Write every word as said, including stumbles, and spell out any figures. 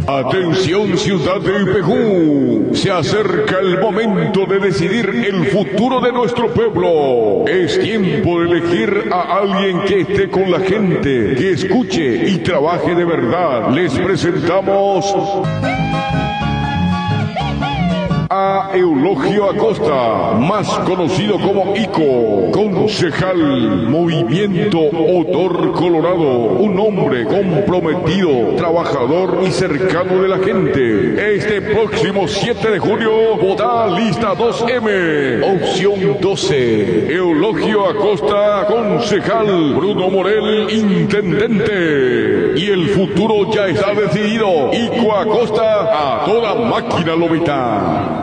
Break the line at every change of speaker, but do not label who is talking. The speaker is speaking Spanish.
Atención ciudad de Ipejú, se acerca el momento de decidir el futuro de nuestro pueblo. Es tiempo de elegir a alguien que esté con la gente, que escuche y trabaje de verdad. Les presentamos a Eulogio Acosta, más conocido como Ico, concejal Movimiento Odor Colorado, un hombre comprometido, trabajador y cercano de la gente. Este próximo siete de junio, vota lista dos eme, opción doce. Eulogio Acosta, concejal. Bruno Morel, intendente. Y el futuro ya está decidido. Ico Acosta, a toda máquina lobita.